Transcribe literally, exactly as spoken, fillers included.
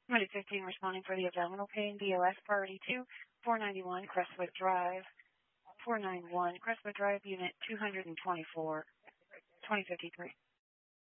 twenty fifteen responding for the abdominal pain, B O S priority two, four ninety-one Crestwood Drive, four ninety-one Crestwood Drive, unit two twenty-four, twenty fifty-three.